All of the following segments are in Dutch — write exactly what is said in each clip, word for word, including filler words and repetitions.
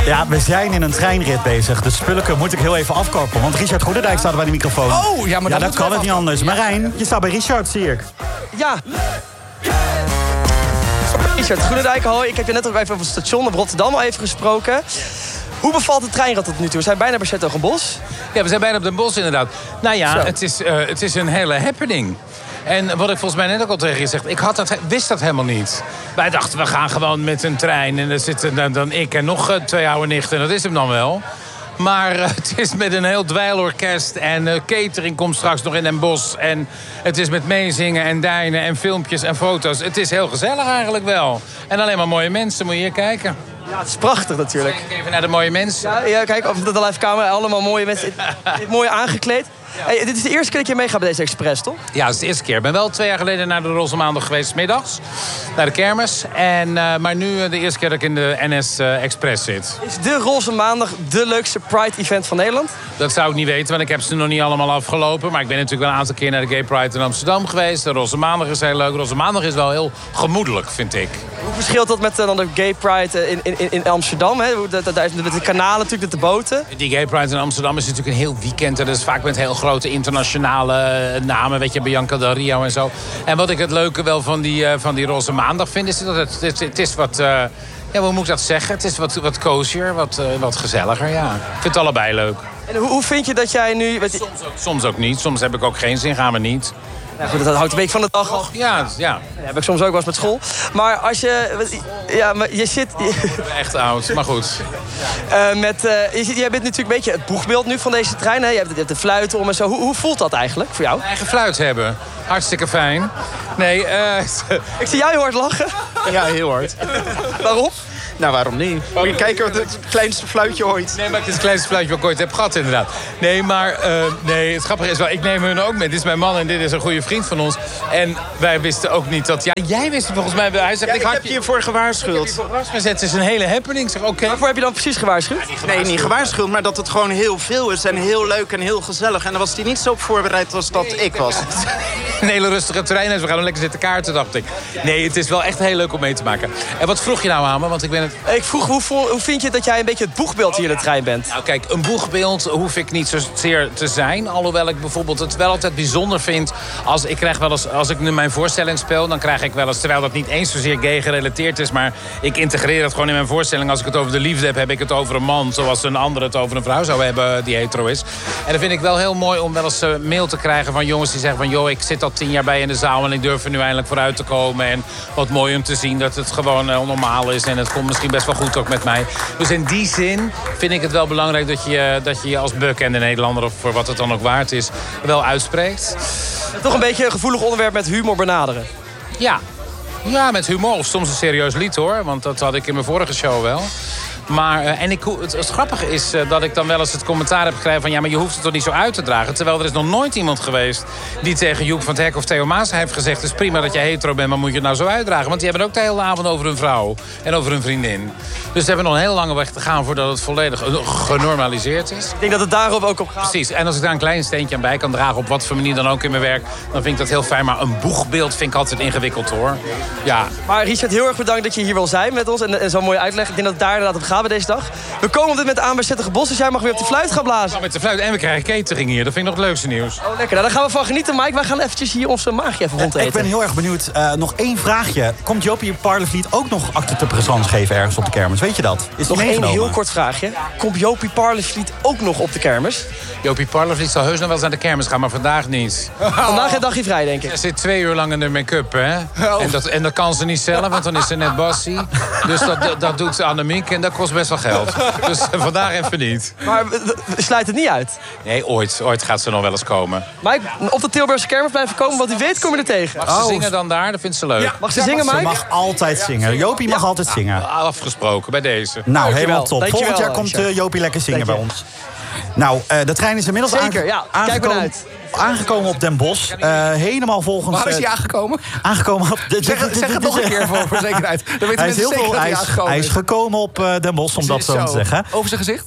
Ja, we zijn in een treinrit bezig. Dus spullen moet ik heel even afkopen. Want Richard Goedendijk staat er bij de microfoon. Oh, ja, maar ja, dat dat kan het niet anders. Marijn, je staat bij Richard, zie ik. Ja. Richard Goedendijk, hoi. Ik heb je net ook even op het station op Rotterdam al even gesproken. Hoe bevalt de treinrit tot nu toe? We zijn bijna bij 's-Hertogenbosch. Ja, we zijn bijna op Den Bosch inderdaad. Nou ja, het is, uh, het is een hele happening. En wat ik volgens mij net ook al tegen je zeg, ik had dat, wist dat helemaal niet. Wij dachten, we gaan gewoon met een trein. En er zitten dan, dan ik en nog uh, twee oude nichten. En dat is hem dan wel. Maar uh, het is met een heel dweilorkest. En uh, catering komt straks nog in Den Bosch. En het is met meezingen en dijnen en filmpjes en foto's. Het is heel gezellig eigenlijk wel. En alleen maar mooie mensen, moet je hier kijken. Ja, het is prachtig natuurlijk. Kijk even naar de mooie mensen. Ja, ja kijk, op de live camera, allemaal mooie mensen. Mooi aangekleed. Ja. Hey, dit is de eerste keer dat je meegaat bij deze Express, toch? Ja, dat is de eerste keer. Ik ben wel twee jaar geleden naar de Roze Maandag geweest, 's middags. Naar de kermis. En, uh, maar nu uh, de eerste keer dat ik in de N S uh, Express zit. Is de Roze Maandag de leukste Pride-event van Nederland? Dat zou ik niet weten, want ik heb ze nog niet allemaal afgelopen. Maar ik ben natuurlijk wel een aantal keer naar de Gay Pride in Amsterdam geweest. De Roze Maandag is heel leuk. De Roze Maandag is wel heel gemoedelijk, vind ik. Hoe verschilt dat met uh, dan de Gay Pride in, in, in Amsterdam? Hè? Daar is met de kanalen natuurlijk, met de boten. Die Gay Pride in Amsterdam is natuurlijk een heel weekend. En dat is vaak met heel grote internationale namen. Weet je, Bianca Del Rio en zo. En wat ik het leuke wel van die, uh, van die Roze Maandag vind, is dat het, het, het is wat... Uh, ja, hoe moet ik dat zeggen? Het is wat, wat cozier, wat, uh, wat gezelliger, ja. Ik vind het allebei leuk. En hoe, hoe vind je dat jij nu... Soms ook, soms ook niet. Soms heb ik ook geen zin, gaan we niet. Ja, goed, dat houdt een beetje van de dag af. Ja, ja. Dat heb ik soms ook wel eens met school. Maar als je... Ja, maar je zit... Ik ben echt oud, maar goed. Uh, met, uh, je, jij bent natuurlijk een beetje het boegbeeld nu van deze trein. Hè? Je, hebt, je hebt de fluiten om en zo. Hoe, hoe voelt dat eigenlijk voor jou? Een eigen fluit hebben. Hartstikke fijn. Nee, uh... Ik zie jou heel hard lachen. Ja, heel hard. Waarom? Nou, waarom niet? Moet je kijken wat het kleinste fluitje ooit. Nee, maar het is het kleinste fluitje wat ik ooit heb gehad, inderdaad. Nee, maar uh, nee, het grappige is wel, ik neem hun ook mee. Dit is mijn man en dit is een goede vriend van ons. En wij wisten ook niet dat... Ja, jij wist het volgens mij bij huis. Ja, ik, ik heb je hiervoor gewaarschuwd. Ik heb je gezet. Het is een hele happening. Zeg, okay. Waarvoor heb je dan precies gewaarschuwd? Ja, niet gewaarschuwd? Nee, niet gewaarschuwd, maar dat het gewoon heel veel is. En heel leuk en heel gezellig. En dan was hij niet zo op voorbereid als dat nee, ik was. Een hele rustige trein. We gaan er lekker zitten kaarten, dacht ik. Nee, het is wel echt heel leuk om mee te maken. En wat vroeg je nou aan me? Want ik ben het... Ik vroeg, hoe, hoe vind je dat jij een beetje het boegbeeld hier in de trein bent? Nou kijk, een boegbeeld hoef ik niet zozeer te zijn. Alhoewel ik bijvoorbeeld het wel altijd bijzonder vind. Als ik krijg wel eens, als ik nu mijn voorstelling speel, dan krijg ik wel eens, terwijl dat niet eens zozeer gay gerelateerd is, maar ik integreer het gewoon in mijn voorstelling. Als ik het over de liefde heb, heb ik het over een man, zoals een ander het over een vrouw zou hebben die hetero is. En dan vind ik wel heel mooi om wel eens mail te krijgen van jongens die zeggen van joh, ik zit al tien jaar bij in de zaal en ik durf er nu eindelijk vooruit te komen. En wat mooi om te zien dat het gewoon uh, normaal is en het komt misschien best wel goed ook met mij. Dus in die zin vind ik het wel belangrijk dat je dat je, je als bekende Nederlander, of voor wat het dan ook waard is, wel uitspreekt. Toch een beetje een gevoelig onderwerp met humor benaderen. Ja. Ja, met humor. Of soms een serieus lied, hoor. Want dat had ik in mijn vorige show wel. Maar, uh, en ik, het, het grappige is uh, dat ik dan wel eens het commentaar heb gekregen van ja, maar je hoeft het toch niet zo uit te dragen. Terwijl er is nog nooit iemand geweest die tegen Joep van het Hek of Theo Maas heeft gezegd het is prima dat je hetero bent, maar moet je het nou zo uitdragen? Want die hebben ook de hele avond over hun vrouw en over hun vriendin. Dus ze hebben nog een hele lange weg te gaan voordat het volledig genormaliseerd is. Ik denk dat het daarop ook op gaat. Precies. En als ik daar een klein steentje aan bij kan dragen, op wat voor manier dan ook in mijn werk, dan vind ik dat heel fijn. Maar een boegbeeld vind ik altijd ingewikkeld, hoor. Ja. Maar Richard, heel erg bedankt dat je hier wil zijn met ons en, en zo'n mooie uitleg. Ik denk dat het daar inderdaad op gaat bij deze dag. We komen op dit moment aan bij 's-Hertogenbosch, dus jij mag weer op de fluit gaan blazen. Ja, met de fluit. En we krijgen catering hier. Dat vind ik nog het leukste nieuws. Oh, lekker. Nou, daar gaan we van genieten, Mike. Wij gaan eventjes hier onze maagje even rondeten. Ik ben heel erg benieuwd. Uh, nog één vraagje. Komt Jopie Parlevliet ook nog acte de présence geven ergens op de kermis? Weet je dat? Is nog één heel kort vraagje. Komt Jopie Parlevliet ook nog op de kermis? Jopie Parlevliet zal heus nog wel eens naar de kermis gaan, maar vandaag niet. Oh. Vandaag een dagje vrij, denk ik. Ze zit twee uur lang in de make-up, hè? Oh. En, dat, en dat kan ze niet zelf, want dan is ze net bassie. Dus dat, dat doet Annemiek en dat kost best wel geld. Dus vandaag even niet. Maar sluit het niet uit? Nee, ooit. Ooit gaat ze nog wel eens komen. Mike, op de Tilburgse kermis blijven komen, want wie weet kom je er tegen. Mag ze oh. zingen dan daar? Dat vindt ze leuk. Ja, mag ze ja, zingen, Mike? Ze mag altijd zingen. Jopie mag ja. altijd zingen. Afgesproken, bij deze. Nou, Dankjewel. helemaal top. Dankjewel. Volgend jaar komt uh, Jopie lekker zingen bij ons. Nou, uh, de trein is inmiddels Zeker, aange- ja. Kijk maar uit. aangekomen op Den Bosch. Uh, helemaal volgens... Waar is hij aangekomen? Aangekomen op... Zeg, zeg het nog een keer voor, voor zekerheid. Dan weten hij is heel zeker veel, dat hij, hij, is, aangekomen hij is gekomen op uh, Den Bosch, om dat zo, zo te zeggen. Over zijn gezicht?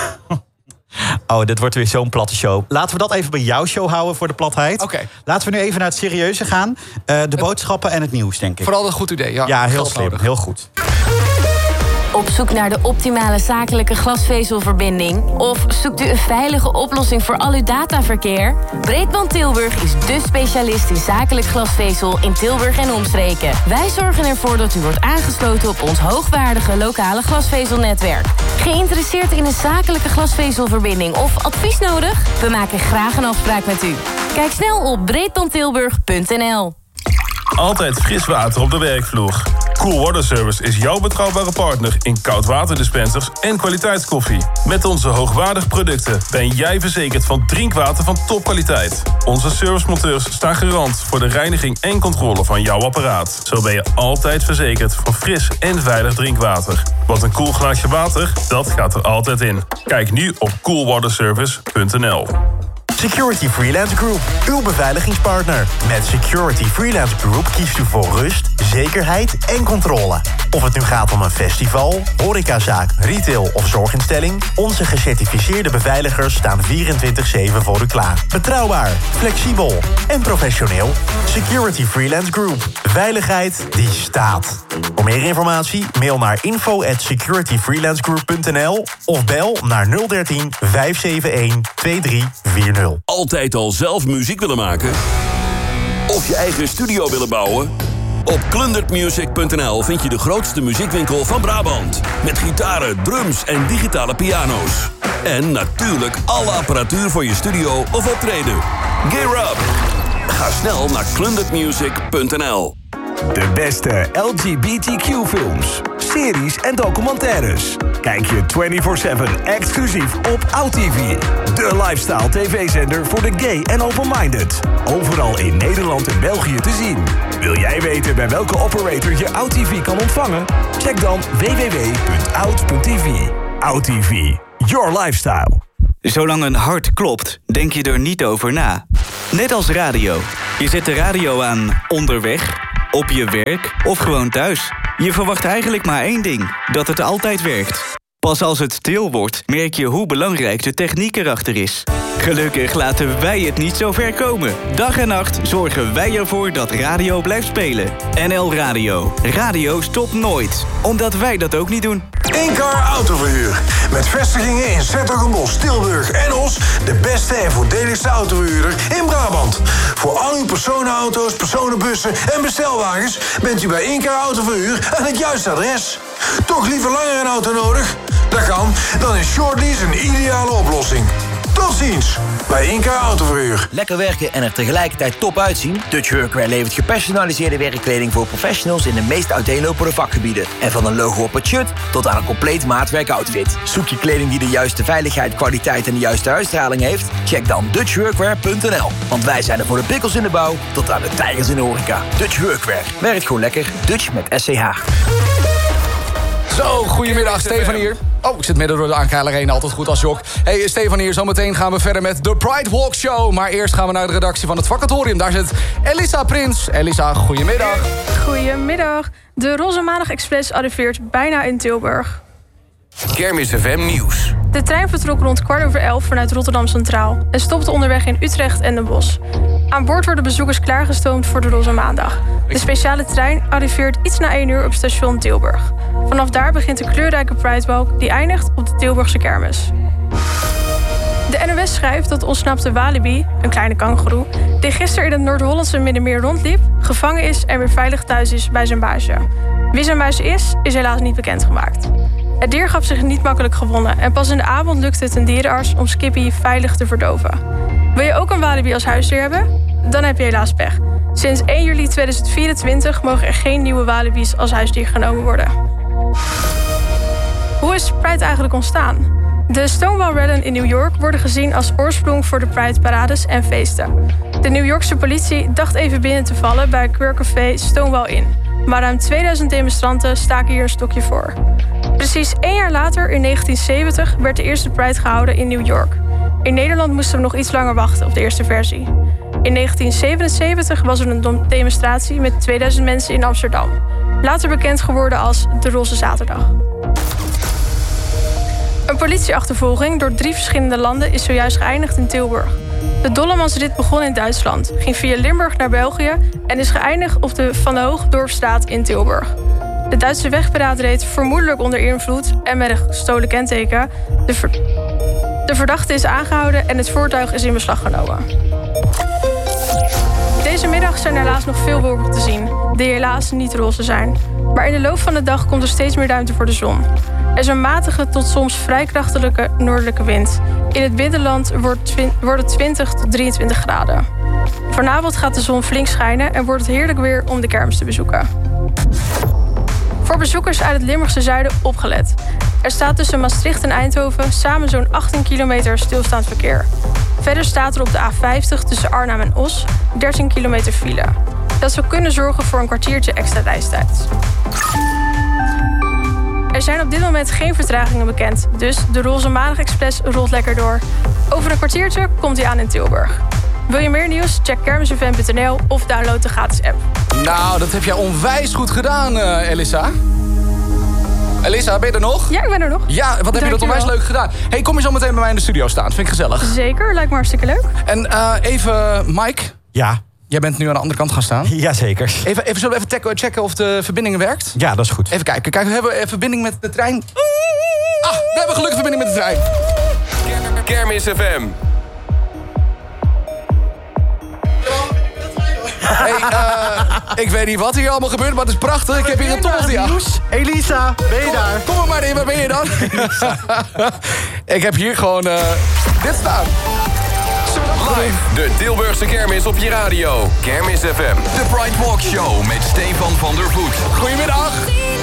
Oh, dit wordt weer zo'n platte show. Laten we dat even bij jouw show houden voor de platheid. Okay. Laten we nu even naar het serieuze gaan. Uh, de boodschappen en het nieuws, denk ik. Vooral een goed idee, ja. Ja, heel slim. Nodig. Heel goed. Op zoek naar de optimale zakelijke glasvezelverbinding? Of zoekt u een veilige oplossing voor al uw dataverkeer? Breedband Tilburg is dé specialist in zakelijk glasvezel in Tilburg en omstreken. Wij zorgen ervoor dat u wordt aangesloten op ons hoogwaardige lokale glasvezelnetwerk. Geïnteresseerd in een zakelijke glasvezelverbinding of advies nodig? We maken graag een afspraak met u. Kijk snel op breedbandtilburg punt n l. Altijd fris water op de werkvloer. Cool Water Service is jouw betrouwbare partner in koudwaterdispensers en kwaliteitskoffie. Met onze hoogwaardige producten ben jij verzekerd van drinkwater van topkwaliteit. Onze servicemonteurs staan garant voor de reiniging en controle van jouw apparaat. Zo ben je altijd verzekerd van fris en veilig drinkwater. Want een koel glaasje water, dat gaat er altijd in. Kijk nu op cool water service punt n l. Security Freelance Group, uw beveiligingspartner. Met Security Freelance Group kiest u voor rust, zekerheid en controle. Of het nu gaat om een festival, horecazaak, retail of zorginstelling, onze gecertificeerde beveiligers staan vierentwintig zeven voor u klaar. Betrouwbaar, flexibel en professioneel. Security Freelance Group. Veiligheid die staat. Voor meer informatie mail naar info at security freelance group punt n l of bel naar nul een drie vijf zeven een twee drie vier nul. Altijd al zelf muziek willen maken? Of je eigen studio willen bouwen? Op klundert music punt n l vind je de grootste muziekwinkel van Brabant. Met gitaren, drums en digitale piano's. En natuurlijk alle apparatuur voor je studio of optreden. Gear up! Ga snel naar klundert music punt n l. De beste L G B T Q-films, series en documentaires. Kijk je vierentwintig zeven exclusief op OutTV. De lifestyle tv-zender voor de gay en open-minded. Overal in Nederland en België te zien. Wil jij weten bij welke operator je OutTV kan ontvangen? Check dan w w w punt out punt t v. OutTV, your lifestyle. Zolang een hart klopt, denk je er niet over na. Net als radio. Je zet de radio aan onderweg, op je werk of gewoon thuis. Je verwacht eigenlijk maar één ding, dat het altijd werkt. Pas als het stil wordt, merk je hoe belangrijk de techniek erachter is. Gelukkig laten wij het niet zo ver komen. Dag en nacht zorgen wij ervoor dat radio blijft spelen. N L Radio. Radio stopt nooit. Omdat wij dat ook niet doen. Incar Autoverhuur. Met vestigingen in 's-Hertogenbosch, Tilburg en Os. De beste en voordeligste autoverhuurder in Brabant. Voor al uw personenauto's, personenbussen en bestelwagens bent u bij Incar Autoverhuur aan het juiste adres. Toch liever langer een auto nodig? Dat kan. Dan is Shortlease een ideale oplossing. Tot ziens bij Incar Autoverhuur. Lekker werken en er tegelijkertijd top uitzien? Dutch Workwear levert gepersonaliseerde werkkleding voor professionals in de meest uiteenlopende vakgebieden. En van een logo op het shirt tot aan een compleet maatwerkoutfit. Zoek je kleding die de juiste veiligheid, kwaliteit en de juiste uitstraling heeft? Check dan dutch workwear punt n l. Want wij zijn er voor de pikkels in de bouw tot aan de tijgers in de horeca. Dutch Workwear. Werkt gewoon lekker. Dutch met S C H. Zo, goedemiddag, Stefan hier. Oh, ik zit midden door de aankeiler heen, altijd goed als jok. Hey, Stefan hier, zometeen gaan we verder met de Pride Walk Show. Maar eerst gaan we naar de redactie van het Vacatorium. Daar zit Elisa Prins. Elisa, goedemiddag. Goedemiddag. De Roze Maandag Express arriveert bijna in Tilburg. Kermis F M Nieuws. De trein vertrok rond kwart over elf vanuit Rotterdam Centraal en stopte onderweg in Utrecht en Den Bosch. Aan boord worden bezoekers klaargestoomd voor de Roze Maandag. De speciale trein arriveert iets na één uur op station Tilburg. Vanaf daar begint de kleurrijke Pridewalk die eindigt op de Tilburgse kermis. De N O S schrijft dat de ontsnapte walibi, een kleine kangoeroe, die gisteren in het Noord-Hollandse Middenmeer rondliep, gevangen is en weer veilig thuis is bij zijn baasje. Wie zijn baasje is, is helaas niet bekendgemaakt. Het dier gaf zich niet makkelijk gewonnen en pas in de avond lukte het een dierenarts om Skippy veilig te verdoven. Wil je ook een walibi als huisdier hebben? Dan heb je helaas pech. Sinds één juli tweeduizend vierentwintig mogen er geen nieuwe walibi's als huisdier genomen worden. Hoe is Pride eigenlijk ontstaan? De Stonewall Rellen in New York worden gezien als oorsprong voor de Pride-parades en feesten. De New Yorkse politie dacht even binnen te vallen bij queercafé Stonewall Inn. Maar ruim tweeduizend demonstranten staken hier een stokje voor. Precies één jaar later, in negentien zeventig, werd de eerste Pride gehouden in New York. In Nederland moesten we nog iets langer wachten op de eerste versie. In negentien zevenenzeventig was er een demonstratie met tweeduizend mensen in Amsterdam. Later bekend geworden als de Roze Zaterdag. Een politieachtervolging door drie verschillende landen is zojuist geëindigd in Tilburg. De Dollemansrit begon in Duitsland, ging via Limburg naar België en is geëindigd op de Van de Hoogdorpstraat in Tilburg. De Duitse wegpiraat reed vermoedelijk onder invloed en met een gestolen kenteken. De, ver... de verdachte is aangehouden en het voertuig is in beslag genomen. Deze middag zijn er helaas nog veel wolken te zien, die helaas niet roze zijn. Maar in de loop van de dag komt er steeds meer ruimte voor de zon. Er is een matige tot soms vrij krachtige noordelijke wind. In het binnenland wordt het twintig tot drieëntwintig graden. Vanavond gaat de zon flink schijnen en wordt het heerlijk weer om de kermis te bezoeken. Voor bezoekers uit het Limburgse zuiden opgelet. Er staat tussen Maastricht en Eindhoven samen zo'n achttien kilometer stilstaand verkeer. Verder staat er op de A vijftig tussen Arnhem en Os dertien kilometer file. Dat zou kunnen zorgen voor een kwartiertje extra reistijd. Er zijn op dit moment geen vertragingen bekend, dus de Roze Maandag Express rolt lekker door. Over een kwartiertje komt hij aan in Tilburg. Wil je meer nieuws? Check kermis f m punt n l of download de gratis app. Nou, dat heb jij onwijs goed gedaan, uh, Elissa. Elissa, ben je er nog? Ja, ik ben er nog. Ja, wat heb je dat onwijs leuk gedaan. Hey, kom je zo meteen bij mij in de studio staan. Vind ik gezellig. Zeker, lijkt me hartstikke leuk. En uh, even, Mike. Ja? Jij bent nu aan de andere kant gaan staan. Jazeker. Even, even, zullen we even checken of de verbinding werkt? Ja, dat is goed. Even kijken. Kijk, we hebben een verbinding met de trein. Ah, we hebben gelukkig verbinding met de trein. Kermis F M. Hey, uh, ik weet niet wat hier allemaal gebeurt, maar het is prachtig. Ik heb hier een top. Ja. Elisa, ben je daar? Kom er maar in, waar ben je dan? Ik heb hier gewoon uh, dit staan. Live, de Tilburgse kermis op je radio. Kermis F M. De Pride Walk Show met Stefan van der Voet. Goedemiddag.